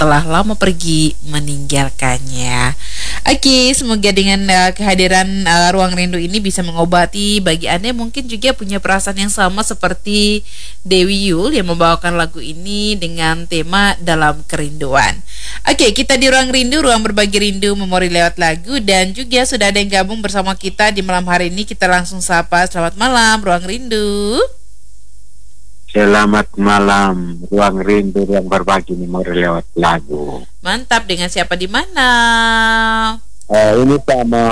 telah lama pergi meninggalkannya. Oke, semoga dengan kehadiran Ruang Rindu ini bisa mengobati bagi Anda yang mungkin juga punya perasaan yang sama seperti Dewi Yul yang membawakan lagu ini dengan tema Dalam Kerinduan. Oke, kita di Ruang Rindu, ruang berbagi rindu, memori lewat lagu, dan juga sudah ada yang gabung bersama kita di malam hari ini. Kita langsung sapa. Selamat malam, Ruang Rindu. Selamat malam, Ruang Rindu, ruang berbagi memori lewat lagu. Mantap, dengan siapa di mana? Ini sama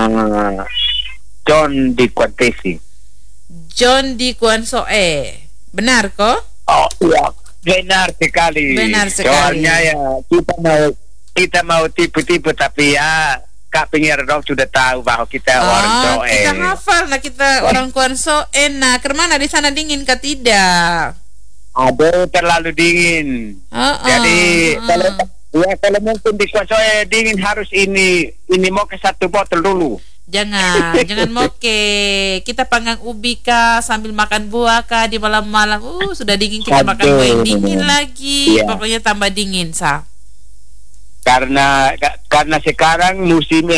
John di Kuantesi. John di Kuansoe. Benar kok? Oh iya, benar sekali. Benar sekali. Soalnya ya kita mau tipu-tipu, tapi ya Kak Pengiradok sudah tahu bahwa kita orang Soe. Kita hafal lah, kita orang Kuansoe. Nah, kemana di sana dingin kah tidak? Aduh, terlalu dingin. Jadi kalau mungkin di Kuansoe dingin harus ini mau ke 1 botol dulu. Jangan moke. Kita panggang ubi kah sambil makan buah kah di malam-malam. Sudah dingin kita makan buah yang dingin lagi. Iya. Pokoknya tambah dingin, Sa. Karena sekarang musim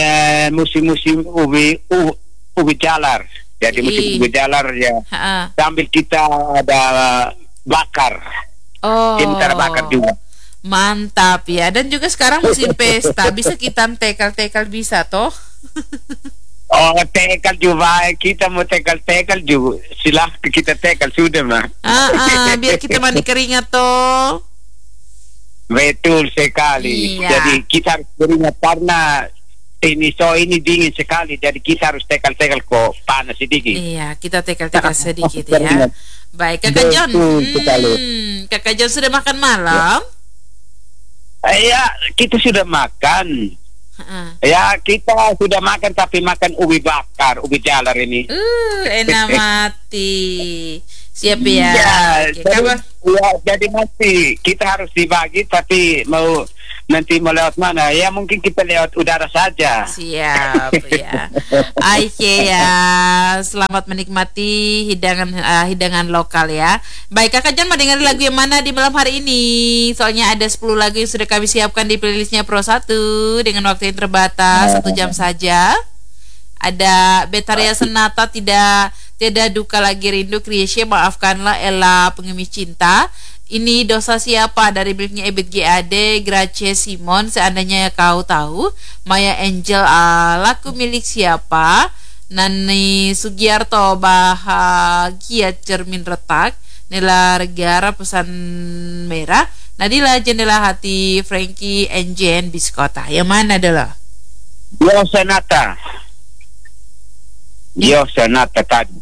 ubi jalar. Jadi musim ubi jalar ya. Sambil kita ada bakar. Kita bakar juga. Mantap ya. Dan juga sekarang musim pesta, bisa kita tekal bisa toh? Tekal juga. Kita mau tekal juga. Silahkan kita tekal sudah mah. Biar kita mandi keringat toh. Betul sekali. Iya. Jadi kita harus beringat karena ini dingin sekali. Jadi kita harus tekal kok panas sedikit. Iya, kita tekal sedikit ya. Baik, Kakak John. Kakak John sudah makan malam? Ya, kita sudah makan. Ya, kita sudah makan, tapi makan ubi bakar, ubi jalar ini. Enak mati. Siap ya. Jadi nanti kita harus dibagi, tapi nanti mau lewat mana? Ya mungkin kita lewat udara saja. Siap ya. Oke ya. Selamat menikmati hidangan lokal ya. Baik, Kakak John mau dengerin lagu yang mana di malam hari ini? Soalnya ada 10 lagu yang sudah kami siapkan di playlistnya Pro 1 dengan waktu yang terbatas 1 jam saja. Ada Betaria Senata, Tiada Duka Lagi Rindu, Kriesya Maafkanlah, Ella Pengemis Cinta. Ini Dosa Siapa dari miliknya Ebit GAD, Grace Simon, Seandainya Kau Tahu, Maya Angel, Laku Milik Siapa, Nani Sugiarto, Bahagia Cermin Retak, Nela Regara, Pesan Merah, Nadila Jendela Hati, Frankie Enjen Biskota. Yang mana adalah? Sonata tadi.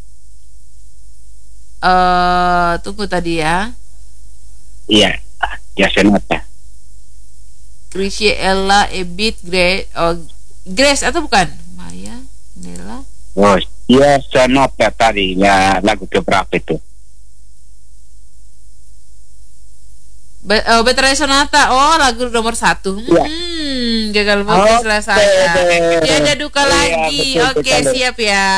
Tunggu tadi ya. Iya, Sonata. Krisya, Ella, Ebit, Grace atau bukan? Maya, Nela. Sonata tadi ya, lagu keberapa itu? Betray Sonata. Lagu nomor 1. Gagal fokus lah saya. Tiada Duka Lagi. Oke, siap ya.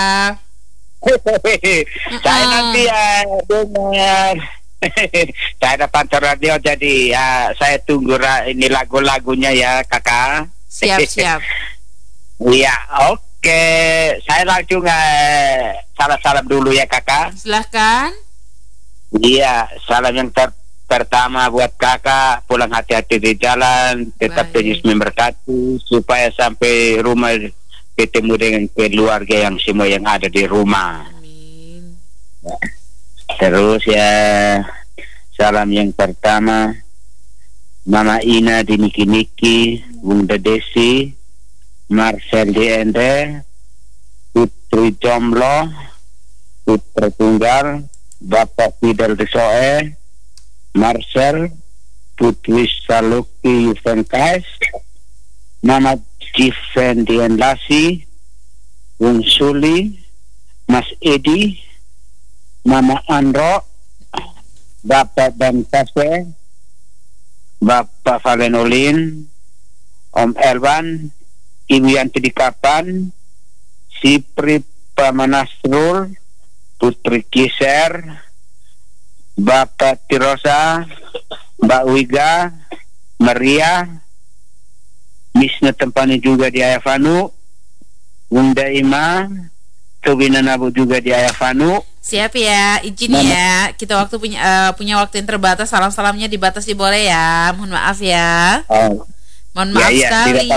Saya nanti ya dengar. Saya ada pantau radio, jadi ya saya tunggu ini lagu-lagunya ya kakak. Siap. Iya, oke. Saya langsung salam dulu ya kakak. Silahkan. Iya, salam yang pertama buat kakak, pulang hati-hati di jalan, tetap Yesus memberkati supaya sampai rumah ketemu dengan keluarga yang semua yang ada di rumah. Amin. Terus ya, salam yang pertama Mama Ina di Niki, Bunda Desi, Marcel di Ende, Putri Jomblo, Putra Tunggal, Bapak Fidel di Soe, Marcel, Putri Saluki Yuventus, Mama Jiven Dian Lasi, Bung Suli, Mas Edi, Mama Andro, Bapak Dan Kase, Bapak Valenolin, Om Elvan, Ibu Yanti di Kapan, Sipri Pamanasrul, Putri Kiser, Bapak Tirosa, Mbak Wiga, Maria, Misna tempatnya juga di Ayafanu, Bunda Ima, Tobinanabu juga di Ayafanu. Siap ya, izin ya. Kita punya waktu yang terbatas. Salam-salamnya dibatasi boleh ya. Mohon maaf ya. Oh. Mohon maaf sekali.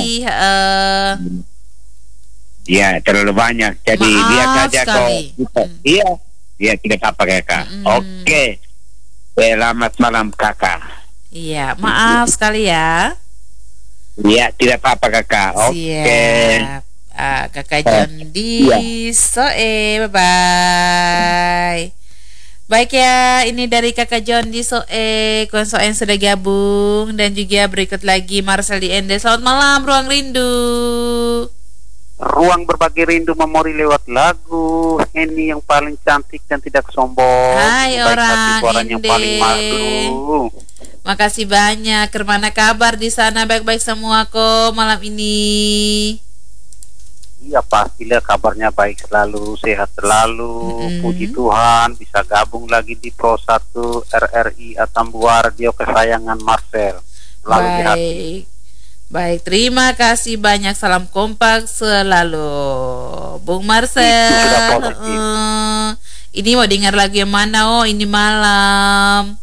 Ya, terlalu banyak. Jadi maaf lihat saja kok. Iya, tidak apa-apa kakak. Oke. Selamat malam kakak. Iya, maaf sekali ya. Iya, tidak apa-apa kakak. Oke. Kakak John di Soe, bye-bye. Baik ya, ini dari kakak John di Soe, kawan Soe yang sudah gabung. Dan juga berikut lagi Marcel di Ende. Selamat malam, Ruang Rindu. Ruang berbagi rindu memori lewat lagu Henny yang paling cantik dan tidak sombong. Hai orang suaranya Inde. paling malu. Makasih banyak. Kemana kabar di sana? Baik-baik semua kok malam ini. Iya, pastilah kabarnya baik selalu, sehat selalu. Puji Tuhan bisa gabung lagi di Pro 1 RRI Atambua, radio kesayangan Marcel. Selalu di hati. Baik, terima kasih banyak. Salam kompak selalu, Bung Marcel. Ini mau dengar lagu yang mana? Oh, ini malam.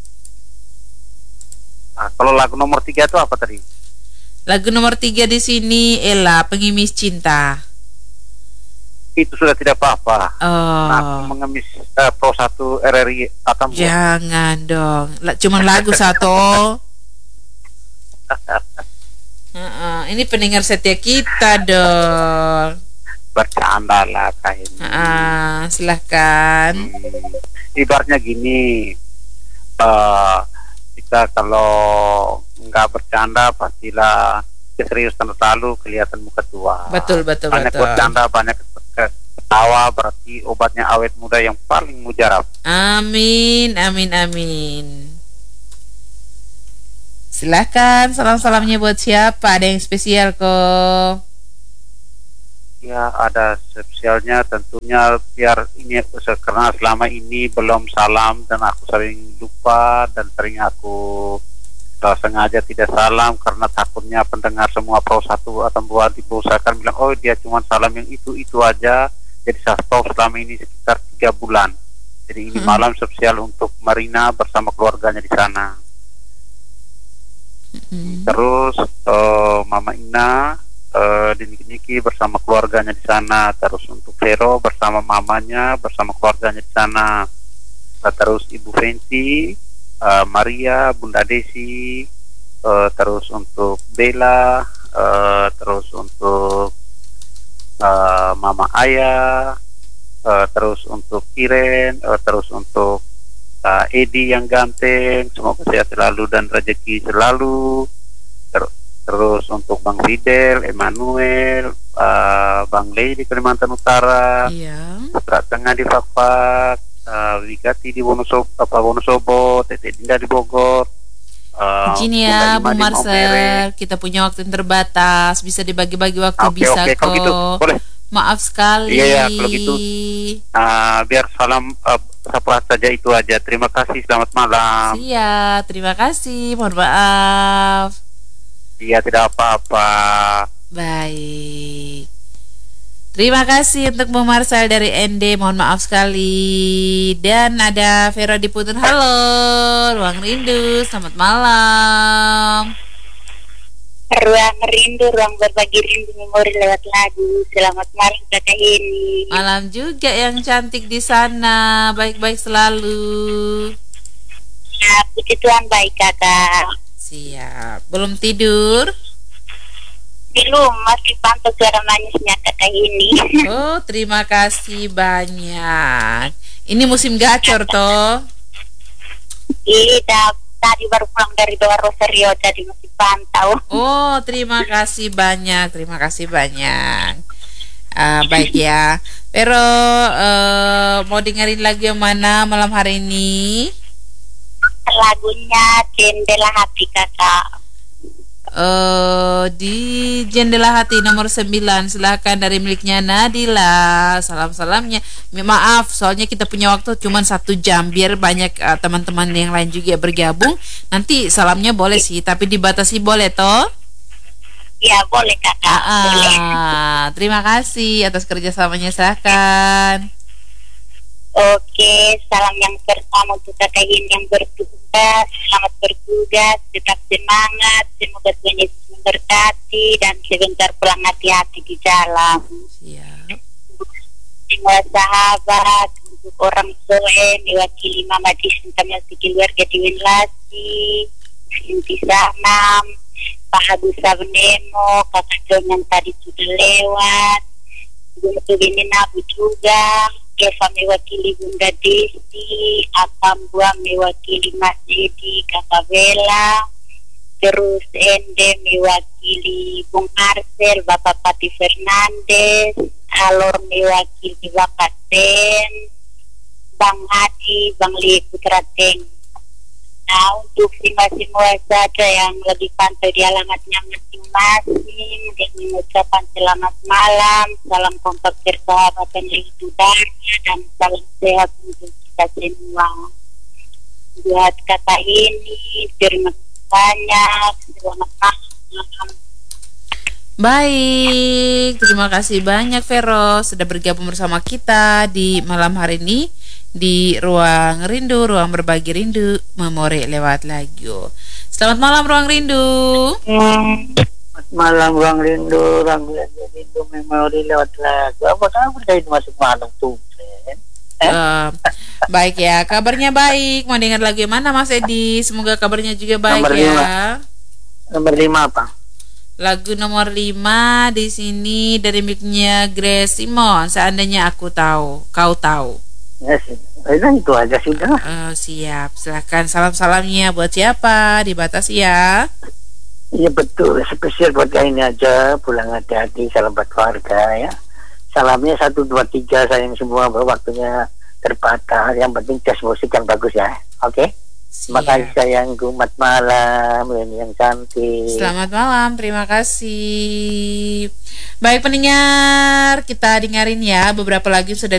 Nah, kalau lagu nomor 3 itu apa tadi? Lagu nomor 3 di sini Ella, Pengemis Cinta. Itu sudah tidak apa-apa. Aku mengemis Pro 1 RRI Atambua. Jangan dong. Cuman lagu satu. Ini pendengar setia kita dong. Bercanda lah kayak ini. Silahkan. Ibaratnya gini, kita kalau nggak bercanda pastilah keseriusan selalu kelihatan muka tua. Betul. Banyak bercanda, banyak ketawa, berarti obatnya awet muda yang paling mujarab. Amin. Silahkan, salam-salamnya buat siapa? Ada yang spesial kok? Ya, ada spesialnya tentunya biar ini karena selama ini belum salam dan aku sering lupa dan sering aku sengaja tidak salam karena takutnya pendengar semua Pro 1 Atambua dibosakan bilang oh dia cuma salam yang itu aja, jadi saya stop selama ini sekitar 3 bulan. Jadi ini malam spesial untuk Marina bersama keluarganya di sana. Terus Mama Ina Niki bersama keluarganya di sana. Terus untuk Vero bersama mamanya bersama keluarganya di sana. Terus Ibu Fenty, Maria, Bunda Desi, terus untuk Bella, terus untuk Mama Ayah, terus untuk Iren, terus untuk Edi yang ganteng, semoga sehat selalu dan rezeki selalu. Terus untuk Bang Fidel, Emmanuel, Bang Lei di Kalimantan Utara, Putra Tengah di Fakfak, Wigati di Wonosobo, Tete Dinda di Bogor. Izin ya Bu Marcel, kita punya waktu yang terbatas, bisa dibagi-bagi waktu. Bisa kok. Kalau gitu, boleh. Maaf sekali. Iya, kalau gitu biar salam saprat saja itu aja. Terima kasih, selamat malam. Iya, terima kasih. Mohon maaf. Iya, tidak apa-apa. Baik. Terima kasih untuk Bu Marcel dari ND. Mohon maaf sekali. Dan ada Vero di Putun. Halo, Ruang Rindu. Selamat malam. Ruang Rindu, ruang berbagi rindu memori lewat lagu. Selamat malam kakak ini. Malam juga yang cantik di sana. Baik-baik selalu. Ya, puji Tuhan baik kakak. Siap. Belum tidur? Belum, masih pantau suara manisnya kakak ini. Oh, terima kasih banyak. Ini musim gacor toh? Iya, tadi baru pulang dari Doa Rosario, jadi masih pantau. Oh, terima kasih banyak. Baik ya. Pero mau dengerin lagu yang mana malam hari ini? Lagunya Jendela Hati kakak. Di Jendela Hati nomor 9, silakan, dari miliknya Nadila. Salam-salamnya. Maaf, soalnya kita punya waktu cuma 1 jam, biar banyak teman-teman yang lain juga bergabung. Nanti salamnya boleh sih, tapi dibatasi, boleh toh? Ya boleh kakak. Boleh. Terima kasih atas kerjasamanya, silakan. Oke, salam yang pertama untuk kakak Hin yang bertugas. Selamat bertugas, tetap semangat. Semoga Tuhan Yesus memberkati dan sebentar pulang hati-hati di jalan. Siap. Semua sahabat, untuk orang Soe mewakili Mama Disinta Melti keluarga di Winlasi, Sinti Sanam, Pak Agus Sabnemo, kakak John yang tadi sudah lewat, untuk ini Nabu juga. Eva mewakili Bunda Desi, Akam Bua mewakili Mas Dedi, Kakak Bella, terus Ende mewakili Bung Marcel, Bapak Pati Fernandes, Alor mewakili Bapak Ten, Bang Hadi, Bang Lie Putra Teng. Nah, untuk semua saja yang lebih pantau di alamatnya masing-masing, dan mengucapkan selamat malam, salam kompak persahabatan yang darah, dan salam sehat untuk kita semua. Buat kata ini, terima kasih banyak, selamat malam. Baik, terima kasih banyak Vero sudah bergabung bersama kita di malam hari ini di Ruang Rindu, Ruang Berbagi Rindu, Memori lewat lagu. Selamat malam Ruang Rindu. Selamat malam Ruang Rindu, Ruang Rindu, Memori lewat lagu. Apa kabar dari masuk malam tuh? Baik ya, kabarnya baik. Mau dengar lagu yang mana Mas Edi? Semoga kabarnya juga baik Nomor ya. 5. Nomor 5 apa? Lagu nomor 5 di sini dari mic-nya Grace Simon. Seandainya aku tahu, kau tahu. Yes, itu aja sudah. Siap, silakan, salam-salamnya buat siapa? Dibatasi ya. Iya betul, spesial buat ini aja. Pulang hati-hati, salam buat keluarga ya. Salamnya 1, 2, 3 sayang semua, waktunya terbatas. Yang penting tes musik yang bagus ya. Oke? Terima kasih sayangku, selamat malam yang cantik. Selamat malam, terima kasih. Baik pendengar, kita dengerin ya beberapa lagu sudah